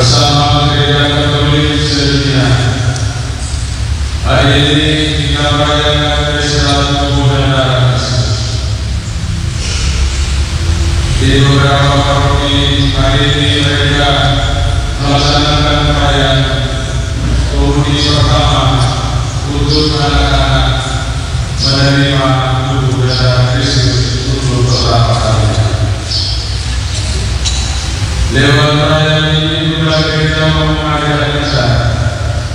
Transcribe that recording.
bersama Gereja Katolik sedunia. Hari ini kita merayakan Pesta Tubuh dan Darah Kristus. Di beberapa paroki hari ini mereka melaksanakan perayaan Komuni pertama untuk anak-anak menerima tubuh dan darah Kristus.